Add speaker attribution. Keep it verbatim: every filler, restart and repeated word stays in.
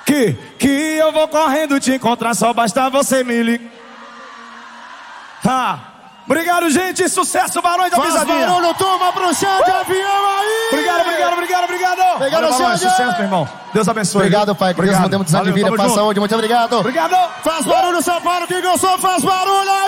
Speaker 1: Que, que eu vou correndo te encontrar, só basta você me ligar. Ah, obrigado, gente. Sucesso, Barões da Pisadinha.
Speaker 2: Faz barulho, turma, pro chão de avião aí.
Speaker 1: Obrigado, obrigado, obrigado, obrigado.
Speaker 2: Obrigado,
Speaker 1: Valeu, Barões,
Speaker 2: Xande.
Speaker 1: sucesso, meu irmão. Deus abençoe.
Speaker 2: Obrigado, pai. Que Deus
Speaker 1: Obrigado.
Speaker 2: nos dê muitos anos de
Speaker 1: Valeu,
Speaker 2: vida,
Speaker 1: tamo
Speaker 2: paz,
Speaker 1: junto.
Speaker 2: saúde. Muito obrigado.
Speaker 1: Obrigado.
Speaker 2: Faz barulho, São Paulo, que gostou, faz barulho aí.